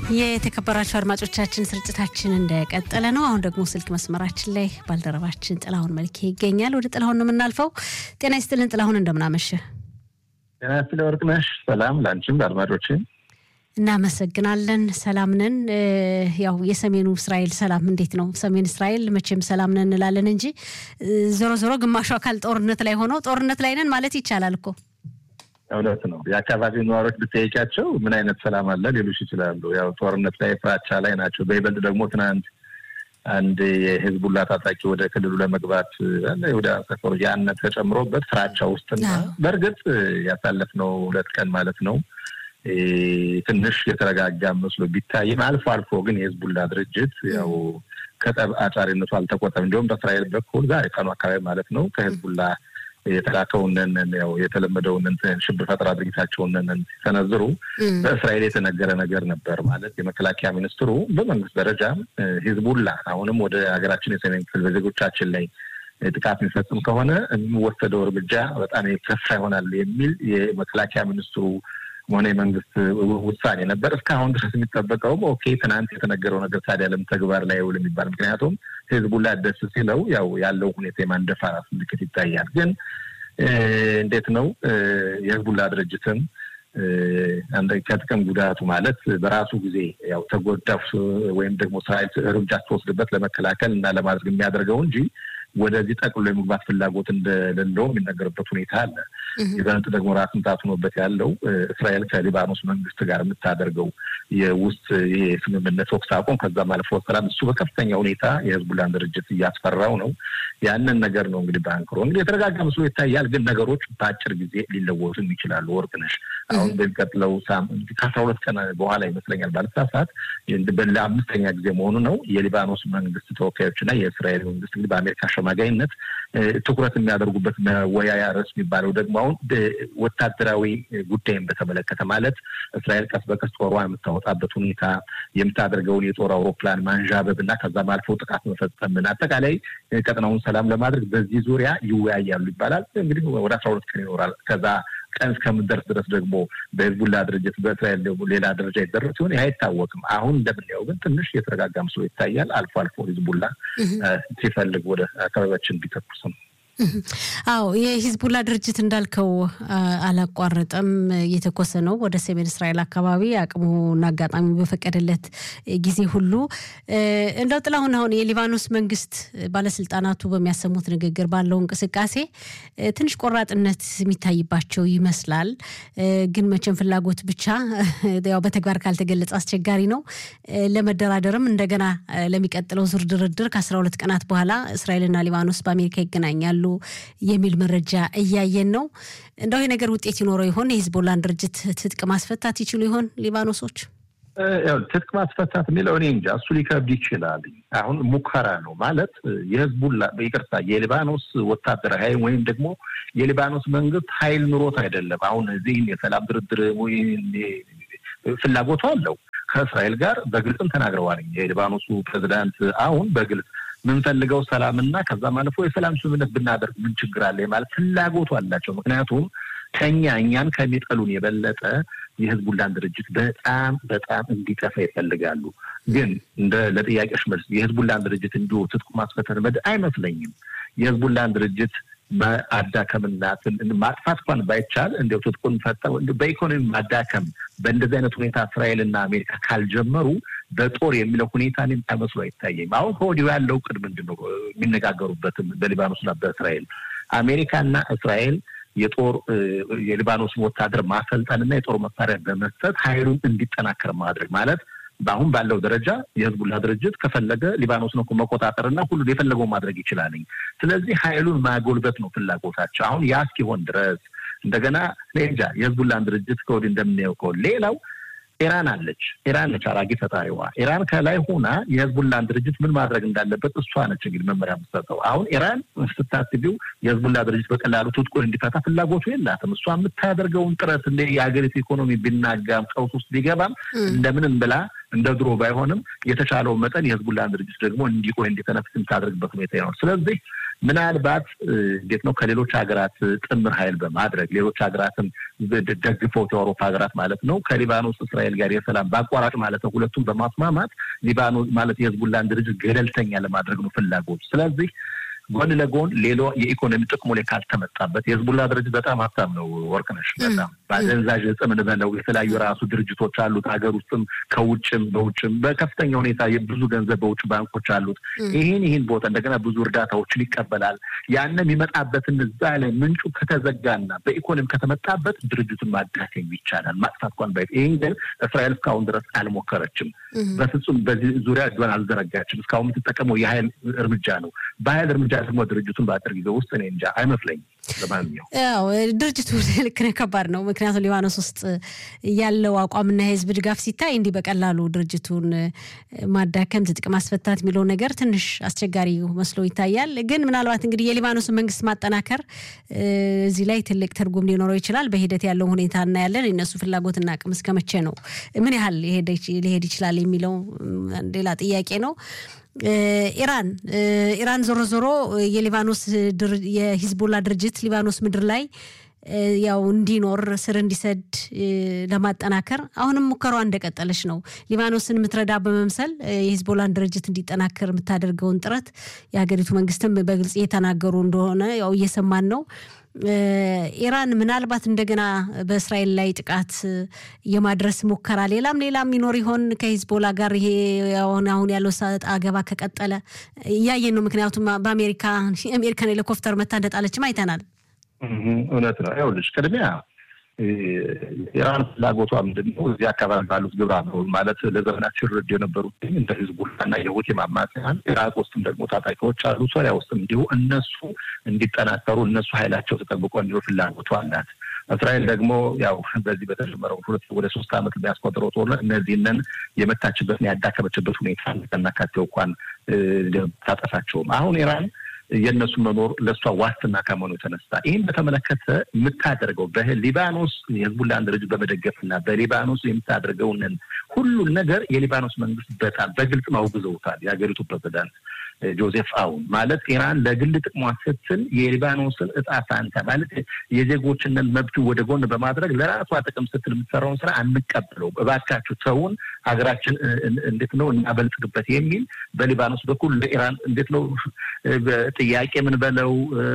የተከበራችሁ አድማጮቻችን ስርጭታችን እንደቀጠለ ነው። አሁን ደግሞ ስልክ መስመራችን ላይ ባልደረባችን ጥላሁን መልኬ ይገኛል። ወደ ጥላሁን ነው የምናልፈው። ጤና ይስጥልን ጥላሁን፣ እንደምናመሽ። ጤና ይስጥልኝ ወርቅነሽ። ሰላም ላንቺም ለአድማጮችም። እናመሰግናለን። ሰላም ነን። ያው የሰሜኑ እስራኤል ሰላም እንዴት ነው? ሰሜን እስራኤል መቼም ሰላም ነን እንላለን እንጂ ዞሮ ዞሮ ግማሹ አካል ጦርነት ላይ ሆኖ ጦርነት ላይ ነን ማለት ይቻላል እኮ። እውነት ነው። የአካባቢው ነዋሪዎች ብትጠይቃቸው ምን አይነት ሰላም አለ ሊሉሽ ይችላሉ። ያው ጦርነት ላይ ፍራቻ ላይ ናቸው። በይበልጥ ደግሞ ትናንት አንድ የህዝቡላ ታጣቂ ወደ ክልሉ ለመግባት ወደ ሰፈሩ ያነ ተጨምሮበት ፍራቻ ውስጥና በእርግጥ ያሳለፍነው 2 ቀን ማለት ነው ትንሽ የተረጋጋ መስሎ ቢታይም አልፎ አልፎ ግን የህዝቡላ ድርጅት ያው ከጠብ አጫሪነቱ አልተቆጠበም። እንዲሁም በእስራኤል በኩል ዛሬ ቀኑ አካባቢ ማለት ነው ከህዝቡላ የተላከውን ያው የተለመደውን ሽብር ፈጠራ ድርጊታቸውን ሲሰነዝሩ በእስራኤል የተነገረ ነገር ነበር። ማለት የመከላከያ ሚኒስትሩ በመንግስት ደረጃ ህዝቡላ አሁንም ወደ ሀገራችን የሰሜን ክፍል በዜጎቻችን ላይ ጥቃት የሚፈጽም ከሆነ የሚወሰደው እርምጃ በጣም የከፋ ይሆናል የሚል የመከላከያ ሚኒስትሩ ሆነ የመንግስት ውሳኔ ነበር። እስካሁን ድረስ የሚጠበቀውም ኦኬ ትናንት የተነገረው ነገር ታዲያ ለምን ተግባር ላይ ይውል የሚባል ምክንያቱም ህዝቡላ ደስ ሲለው ያው ያለው ሁኔታ የማንደፋራት ምልክት ይታያል። ግን እንዴት ነው የህዝቡላ ድርጅትም አንደ ከጥቅም ጉዳቱ ማለት በራሱ ጊዜ ያው ተጎዳፍ ወይም ደግሞ እስራኤል እርምጃ ተወስድበት ለመከላከል እና ለማድረግ የሚያደርገው እንጂ ወደዚህ ጠቅሎ የመግባት ፍላጎት እንደሌለው የሚነገርበት ሁኔታ አለ። ይበልጥ ደግሞ ራስን ታጥኖበት ያለው እስራኤል ከሊባኖስ መንግስት ጋር የምታደርገው የውስጥ የስምምነት ወቅት አቆም ከዛም አልፎ ሰላም እሱ በከፍተኛ ሁኔታ የህዝቡላን ድርጅት እያስፈራው ነው። ያንን ነገር ነው እንግዲህ ባንክሮ እንግዲህ የተረጋጋ መስሎ ይታያል። ግን ነገሮች በአጭር ጊዜ ሊለወጡ ይችላሉ። ወርቅነሽ አሁን በሚቀጥለው ሳምንት ከ12 ቀን በኋላ ይመስለኛል ባለሳሳት በለ5ኛ ጊዜ መሆኑ ነው የሊባኖስ መንግስት ተወካዮችና የእስራኤል መንግስት እንግዲህ በአሜሪካ ሸማጋይነት ትኩረት የሚያደርጉበት መወያያ ርዕስ የሚባለው ደግሞ አሁን ወታደራዊ ጉዳይን በተመለከተ ማለት እስራኤል ቀስ በቀስ ጦሯን የምታወጣበት ሁኔታ የምታደርገውን የጦር አውሮፕላን ማንዣበብና ከዛም አልፎ ጥቃት መፈጸምና አጠቃላይ ቀጠናውን ሰላም ለማድረግ በዚህ ዙሪያ ይወያያሉ ይባላል። እንግዲህ ወደ 12 ቀን ይኖራል። ከዛ ቀን እስከምንደርስ ድረስ ደግሞ በህዝቡላ ድርጅት በእስራኤል ሌላ ደረጃ ይደረስ ሲሆን ይህ አይታወቅም። አሁን እንደምናየው ግን ትንሽ የተረጋጋ መስሎ ይታያል። አልፎ አልፎ ህዝቡላ ሲፈልግ ወደ አካባቢያችን ቢተኩስ ነው። አዎ የሂዝቡላ ድርጅት እንዳልከው አላቋረጠም እየተኮሰ ነው ወደ ሰሜን እስራኤል አካባቢ አቅሙና አጋጣሚ በፈቀደለት ጊዜ ሁሉ። እንደው ጥላሁን አሁን የሊባኖስ መንግስት ባለስልጣናቱ በሚያሰሙት ንግግር ባለው እንቅስቃሴ ትንሽ ቆራጥነት የሚታይባቸው ይመስላል። ግን መቼም ፍላጎት ብቻ ያው በተግባር ካልተገለጸ አስቸጋሪ ነው። ለመደራደርም እንደገና ለሚቀጥለው ዙር ድርድር ከ12 ቀናት በኋላ እስራኤልና ሊባኖስ በአሜሪካ ይገናኛሉ የሚል መረጃ እያየን ነው። እንደው የነገር ውጤት ይኖረው ይሆን? የሂዝቦላን ድርጅት ትጥቅ ማስፈታት ይችሉ ይሆን ሊባኖሶች? ያው ትጥቅ ማስፈታት የሚለው እኔ እንጃ እሱ ሊከብድ ይችላል። አሁን ሙከራ ነው ማለት የሂዝቦላ በይቅርታ የሊባኖስ ወታደራዊ ኃይል ወይም ደግሞ የሊባኖስ መንግስት ኃይል ኑሮት አይደለም። አሁን እዚህ የሰላም ድርድር ፍላጎቱ አለው ከእስራኤል ጋር በግልጽም ተናግረዋል። የሊባኖሱ ፕሬዝዳንት አሁን በግልጽ ምንፈልገው ሰላምና ከዛም አልፎ የሰላም ስምምነት ብናደርግ ምን ችግር አለ ማለት ፍላጎቱ አላቸው። ምክንያቱም እኛን ከሚጠሉን የበለጠ የህዝቡላን ድርጅት በጣም እንዲጠፋ ይፈልጋሉ። ግን እንደ ለጥያቄሽ መልስ የህዝቡላን ድርጅት እንዲሁ ትጥቁ ማስፈታት አይመስለኝም። የህዝቡላን ድርጅት ማዳከምና ማጥፋት እንኳን ባይቻል እንደው ትጥቁን ፈተው በኢኮኖሚ ማዳከም በእንደዚህ አይነት ሁኔታ እስራኤልና አሜሪካ ካልጀመሩ በጦር የሚለው ሁኔታ እኔም ተመስሎ አይታየኝም። አሁን ከወዲሁ ያለው ቅድ ምንድነው የሚነጋገሩበትም በሊባኖስና በእስራኤል አሜሪካና እስራኤል የሊባኖስን ወታደር ማሰልጠንና የጦር መሳሪያ በመስጠት ኃይሉን እንዲጠናከር ማድረግ ማለት በአሁን ባለው ደረጃ የህዝቡላ ድርጅት ከፈለገ ሊባኖስን መቆጣጠርና ሁሉ የፈለገው ማድረግ ይችላል። ስለዚህ ኃይሉን ማጎልበት ነው ፍላጎታቸው። አሁን ያ እስኪሆን ድረስ እንደገና ለእንጃ የህዝቡላን ድርጅት ከወዲህ እንደምናየው ሌላው ኢራን አለች። ኢራን ነች አራጊ ፈጣሪዋ። ኢራን ከላይ ሆና የህዝቡላን ድርጅት ምን ማድረግ እንዳለበት እሷ ነች እንግዲህ መመሪያ የምትሰጠው። አሁን ኢራን ስታስቢው የህዝቡላ ድርጅት በቀላሉ ትጥቁን እንዲፈታ ፍላጎቱ የላትም። እሷ የምታደርገውን ጥረት እንደ የሀገሪቱ ኢኮኖሚ ቢናጋም ቀውስ ውስጥ ቢገባም እንደምንም ብላ እንደ ድሮ ባይሆንም የተቻለው መጠን የህዝቡላን ድርጅት ደግሞ እንዲቆይ እንዲተነፍስ የምታደርግበት ሁኔታ ነው። ስለዚህ ምናልባት እንዴት ነው ከሌሎች ሀገራት ጥምር ኃይል በማድረግ ሌሎች ሀገራትን ደግፈው የአውሮፓ ሀገራት ማለት ነው ከሊባኖስ እስራኤል ጋር የሰላም ባቋራጭ ማለት ነው ሁለቱም በማስማማት ሊባኖስ ማለት የህዝቡላን ድርጅት ገለልተኛ ለማድረግ ነው ፍላጎት ስለዚህ ጎን ለጎን ሌሎ የኢኮኖሚ ጥቅሙ ላይ ካልተመጣበት የህዝቡላ ድርጅት በጣም ሀብታም ነው ወርቅነሽ በጣም ባደንዛዥ ጽምን በለው የተለያዩ ራሱ ድርጅቶች አሉት ሀገር ውስጥም ከውጭም በውጭም በከፍተኛ ሁኔታ የብዙ ገንዘብ በውጭ ባንኮች አሉት ይሄን ቦታ እንደገና ብዙ እርዳታዎችን ይቀበላል ያንን የሚመጣበትን እዛ ላይ ምንጩ ከተዘጋና በኢኮኖሚ ከተመጣበት ድርጅቱን ማዳከም ይቻላል ማጥፋት እንኳን ባይት ይሄን ግን እስራኤል እስካሁን ድረስ አልሞከረችም በፍጹም በዚህ ዙሪያ እጇን አልዘረጋችም እስካሁን የምትጠቀመው የኃይል እርምጃ ነው በኃይል እርምጃ ደግሞ ድርጅቱን ባጥር ጊዜ ውስጥ እኔ እንጃ አይመስለኝም ለማንኛው ድርጅቱ ልክ ነው ከባድ ነው ምክንያቱም ሊባኖስ ውስጥ ያለው አቋምና የህዝብ ድጋፍ ሲታይ እንዲህ በቀላሉ ድርጅቱን ማዳከም ትጥቅ ማስፈታት የሚለው ነገር ትንሽ አስቸጋሪ መስሎ ይታያል ግን ምናልባት እንግዲህ የሊባኖስ መንግስት ማጠናከር እዚህ ላይ ትልቅ ትርጉም ሊኖረው ይችላል በሂደት ያለው ሁኔታ እናያለን እነሱ ፍላጎትና አቅም እስከመቼ ነው ምን ያህል ሊሄድ ይችላል የሚለው ሌላ ጥያቄ ነው ኢራን ዞሮ የሊባኖስ የሂዝቦላ ድርጅት ሊባኖስ ምድር ላይ ያው እንዲኖር ስር እንዲሰድ ለማጠናከር አሁንም ሙከራው እንደቀጠለች ነው ሊባኖስን ምትረዳ በመምሰል የሂዝቦላን ድርጅት እንዲጠናከር የምታደርገውን ጥረት የሀገሪቱ መንግስትም በግልጽ እየተናገሩ እንደሆነ ያው እየሰማን ነው ኢራን ምናልባት እንደገና በእስራኤል ላይ ጥቃት የማድረስ ሙከራ ሌላም ይኖር ይሆን ከሂዝቦላ ጋር ይሄ አሁን ያለው ሰዓት አገባ ከቀጠለ ያየን ነው ምክንያቱም በአሜሪካን ሄሊኮፕተር መታ እንደጣለችም አይተናል እውነት ነው ይኸውልሽ ቅድሚያ ኢራን ፍላጎቷ ምንድነው እዚህ አካባቢ ባሉት ግብረ አበሮች ማለት ለዘመናት ሲረዱ የነበሩት እንደ ህዝቡና የሁቲ ማማጽያን ኢራቅ ውስጥም ደግሞ ታጣቂዎች አሉ ሶሪያ ውስጥም እንዲሁ እነሱ እንዲጠናከሩ እነሱ ኃይላቸው ተጠብቆ እንዲሁ ፍላጎቷ አላት እስራኤል ደግሞ ያው በዚህ በተጀመረው ወደ 3 አመት የሚያስቆጥረው ጦርነት እነዚህንን የመታችበትና ያዳከመችበት ሁኔታ እንደናካቸው እንኳን ታጠፋቸው አሁን ኢራን የነሱ መኖር ለሷ ዋስትና ከመሆኑ የተነሳ ይሄን በተመለከተ የምታደርገው በሊባኖስ የህዝቡላን ድርጅት በመደገፍና በሊባኖስ የምታደርገው ሁሉ ነገር የሊባኖስ መንግስት በጣም በግልጽ ማውግዘውታል የሀገሪቱ ፕሬዝዳንት ጆዜፍ አውን ማለት ኢራን ለግል ጥቅሟ ስትል የሊባኖስን እጣ ፋንታ ማለት የዜጎችን መብት ወደ ጎን በማድረግ ለራሷ ጥቅም ስትል የምትሰራውን ስራ አንቀበለው በባካችሁ ተውን ሀገራችን እንዴት ነው እናበልጽግበት የሚል በሊባኖስ በኩል ለኢራን እንዴት ነው ጥያቄ ምን በለው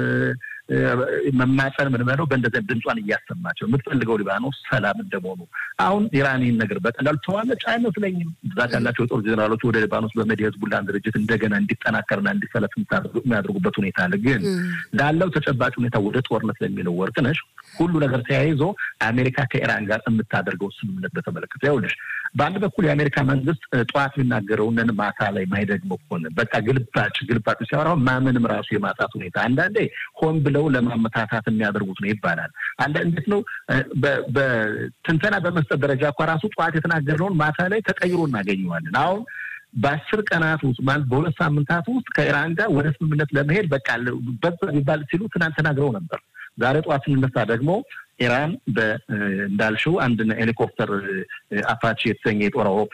መማጸን ምን በለው በእንደዚህ ድምጿን እያሰማቸው የምትፈልገው ሊባኖስ ሰላም እንደሆኑ አሁን ኢራኒን ነገር በቀላሉ ተዋለች አይመስለኝም ዛካላቸው ጦር ጀነራሎች ወደ ሊባኖስ በመዲያ ህዝቡላን ድርጅት እንደገና እንዲጠናከርና እንዲሰለፍ የሚያደርጉበት ሁኔታ አለ ግን ላለው ተጨባጭ ሁኔታ ወደ ጦርነት ለሚለው ወርቅነሽ ሁሉ ነገር ተያይዞ አሜሪካ ከኢራን ጋር የምታደርገው ስምምነት በተመለከተ ያውልሽ በአንድ በኩል የአሜሪካ መንግስት ጧት የሚናገረውን ማታ ላይ ማይደግመው ሆነ በቃ ግልባጭ ሲያወራው ማመንም ራሱ የማጣት ሁኔታ አንዳንዴ ሆን ብለው ለማመታታት የሚያደርጉት ነው ይባላል አንድ እንዴት ነው በትንተና በመስጠት ደረጃ እንኳን ራሱ ጧት የተናገረውን ማታ ላይ ተቀይሮ እናገኘዋለን አሁን በ10 ቀናት ውስጥ ማለት በሁለት ሳምንታት ውስጥ ከኢራን ጋር ወደ ስምምነት ለመሄድ በቃ በሚባል ሲሉ ትናንት ተናግረው ነበር ዛሬ ጧት ስንነሳ ደግሞ ኢራን እንዳልሽው አንድ ሄሊኮፕተር አፓቺ የተሰኘ የጦር